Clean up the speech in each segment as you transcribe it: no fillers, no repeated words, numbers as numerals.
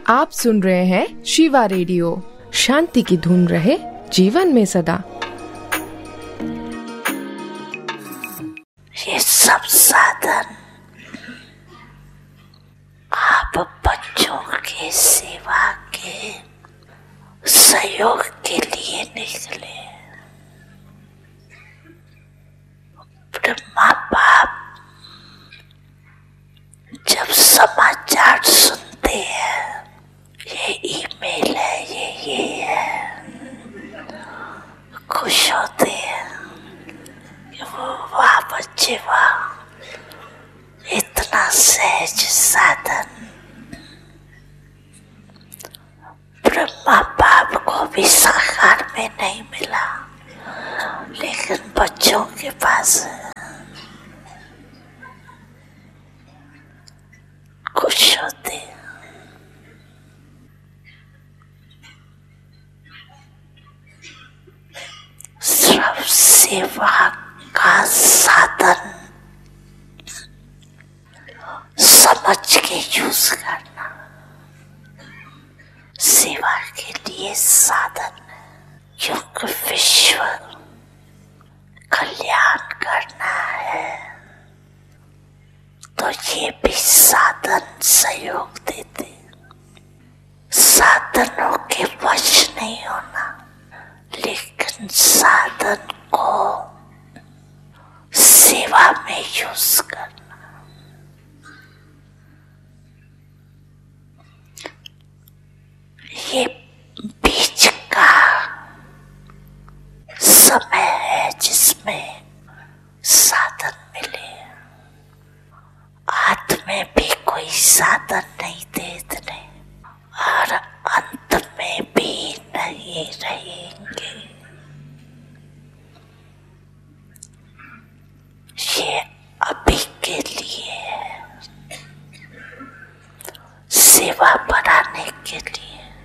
आप सुन रहे हैं शिवा रेडियो। शांति की धुन रहे जीवन में सदा। ये सब साधन आप बच्चों के सेवा के सहयोग के लिए निकले। माँ बाप जब समाचार सुनते हैं, ये ईमेल है, ये है, खुश होते हैं कि वो वाह बच्चे वाह, इतना सहज साधन। ब्रह्मा बाप को भी साकार में नहीं मिला, लेकिन बच्चों के पास खुश होते हैं। सिर्फ सेवा का साधन समझ के यूज करना सेवा के लिए साधन है, क्योंकि विश्व कल्याण करना है, तो ये भी साधन सहयोग देते। साधनों के वश नहीं होना, लेकिन साधन को सेवा में यूज करना। ये बीच का समय है जिसमें साधन मिले। अंत में भी कोई साधन नहीं दे इतने, और अंत में भी नहीं रहेंगे। ये अभी के लिए है, सेवा बढ़ाने के लिए।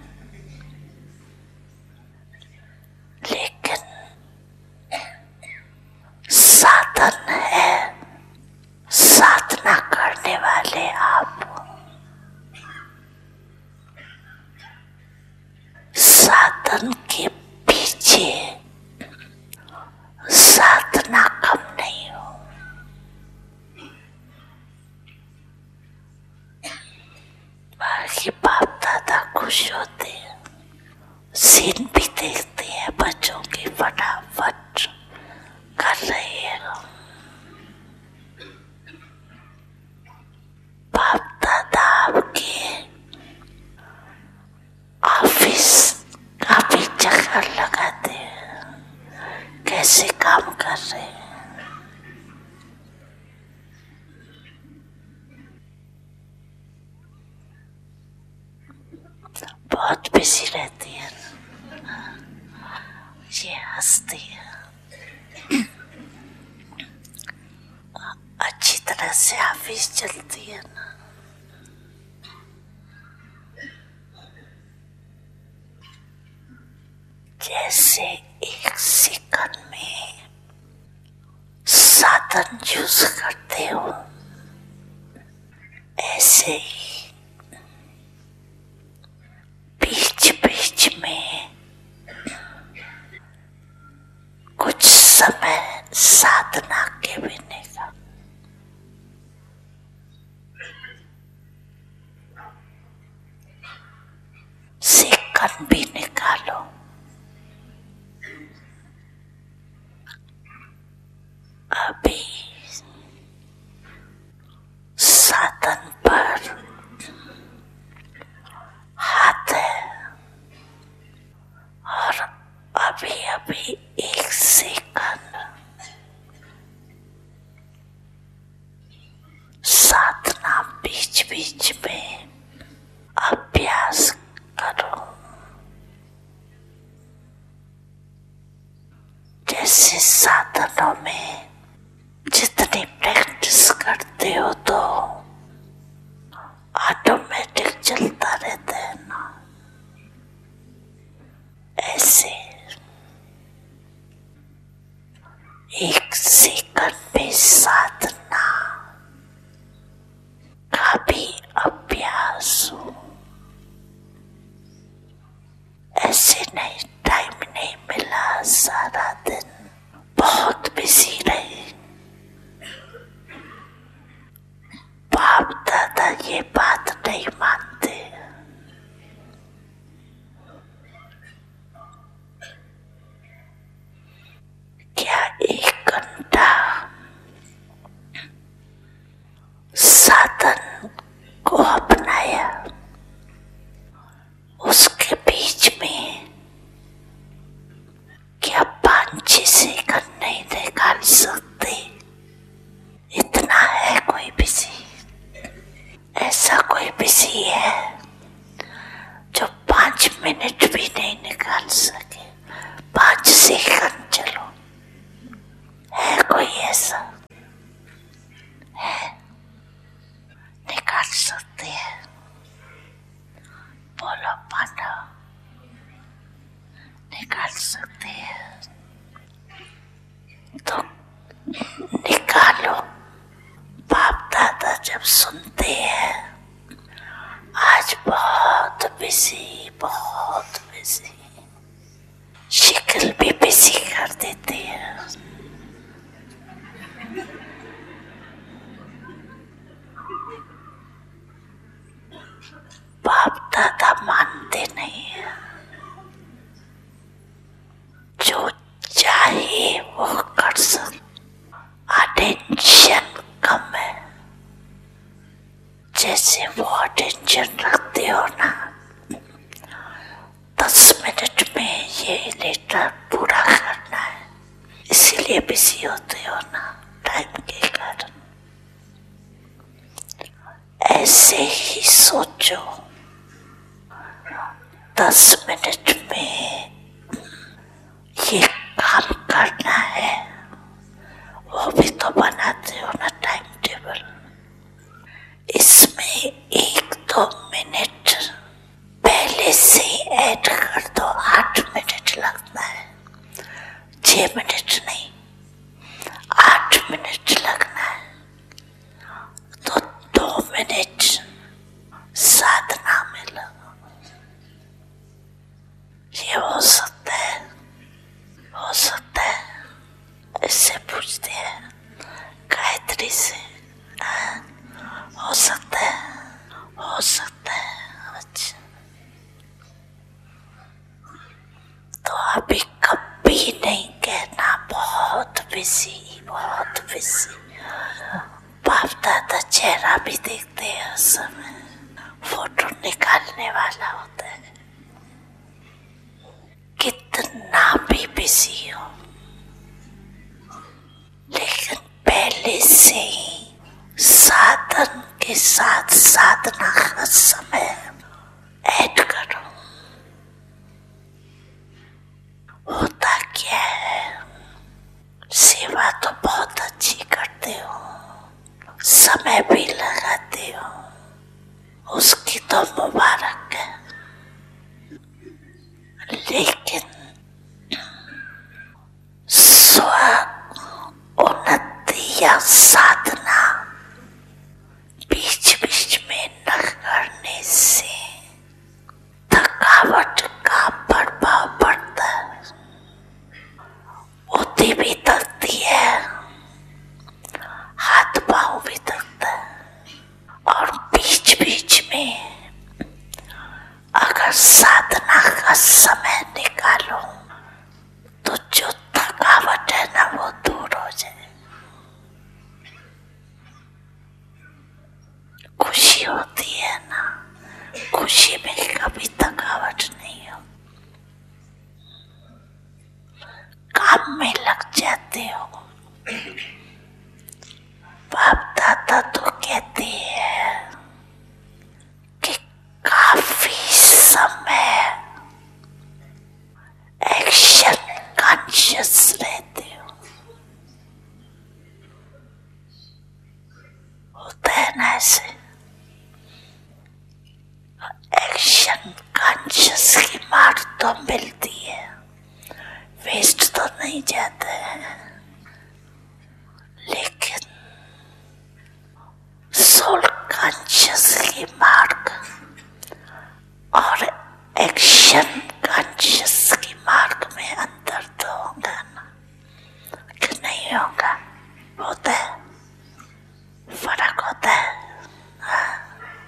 लेकिन साधन है, साधना करने वाले आप। साधन के पीछे साधना कम नहीं हो। बाकी बाप दादा खुश होते हैं, सीन भी देखते हैं बच्चों की फटाफट कर रही है। बाप दादा आपके ऑफिस का भी चक्कर लगाते हैं, कैसे काम कर रहे हैं। बहुत बिजी रहती है, ये हंसती है, अच्छी तरह से ऑफिस चलती है ना। जैसे एक सेकंड में साधन यूज करते हो, ऐसे ही बीच बीच में कुछ समय साधना के बिने का। सेकंड भी निकालो। अभी साधन पर हाथ है, और अभी अभी एक सेकंड साधना बीच बीच में अभ्यास करो। जैसे साधनों में जितनी प्रैक्टिस करते हो तो ऑटोमेटिक चलता रहता है ना, ऐसे एक सेकंड में साधना का भी अभ्यास हो। ये बात नहीं मानते। क्या 1 घंटा साधन को अपनाया, उसके बीच में क्या 5-6 सेकंड नहीं निकाल सकते? इतना है कोई बिजी? ऐसा कोई बिजी है जो 5 मिनट भी नहीं निकाल सके? 5 सेकंड चलो, है कोई ऐसा? है? निकाल सकते हैं? बोलो पांडव, निकाल सकते हैं तो निकालो। बाप दादा जब सुनते हैं आज बहुत बिजी, बहुत बिजी, शक्ल भी बिजी कर देते हैं। बाप दादा मानते नहीं है, जो चाहे वो कर सकते। अटेंशन कम है। जैसे वो अटेंशन रखते हो ना, 10 मिनट में ये लेटर पूरा करना है, इसीलिए बिजी होते हो ना टाइम के कारण। ऐसे ही सोचो, 10 मिनट में ये काम करना है, वो भी तो बनाते हो ना टाइम टेबल। इसमें 1-2 मिनट पहले से ऐड कर दो। 8 मिनट लगता है, 6 मिनट नहीं, 8 मिनट लगना है। तो 2 मिनट साधना में लगो। ये हो सकता है? हो सकता है? इससे पूछते हैं गायत्री से, हो सकता है? हो सकता है। अच्छा, तो अभी कभी नहीं कहना बहुत बिजी, बहुत बिजी। बाप दादा चेहरा भी देखते हैं उस समय, फोटो निकालने वाला होता है। कितना भी बिजी हो, लेकिन पहले से ही साधन के साथ साधना का समय ऐड करो। होता क्या है, सेवा तो बहुत अच्छी करते हो, समय भी लगाते हो, उसकी तो मुबारक है। लेकिन स्व उन्नति या साधना बीच बीच में न करने से थकावट का प्रभाव पड़ता है। बुद्धि भी थकती है, हाथ पांव भी थकता है। और बीच बीच में अगर साधना का समय निकालो तो जो थकावट है ना वो दूर हो जाए। खुशी होती है ना, खुशी में कभी थकावट नहीं हो। काम में लग जाते हो। बाप दादा तो कहते हैं कि काफी समय एक्शन कॉन्शियस रहते हो। होता है ना ऐसे, एक्शन कॉन्शियस की मार तो मिलती है, वेस्ट तो नहीं जाता है। लेकिन सोल कॉन्शियस की मार्ग और एक्शन कॉन्शियस की मार्ग में अंतर तो होगा ना, कि नहीं होगा? होता है, फर्क होता है।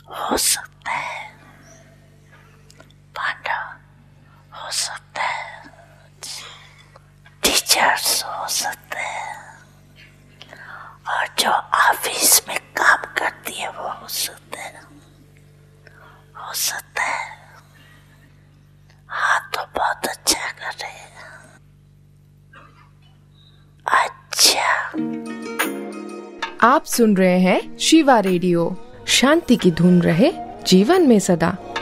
हो सकता है पांडव, हो सकता है टीचर्स, हो सकते हैं, और जो ऑफिस में काम करती है वो हो सकते हैं, हो सकता है। हाँ तो बहुत अच्छा कर रहे हैं। अच्छा, आप सुन रहे हैं शिवा रेडियो। शांति की धुन रहे जीवन में सदा।